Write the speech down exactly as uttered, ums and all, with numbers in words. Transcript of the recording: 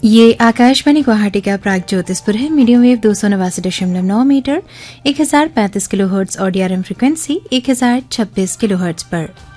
ये आकाशवाणी गुवाहाटी का प्राग ज्योतिषपुर है। मीडियम वेव दो सौ नवासी दशमलव नौ मीटर एक हजार पैंतीस किलो हर्ट्ज और डीआरएम फ्रिक्वेंसी एक हजार छब्बीस किलो हर्ट्ज पर।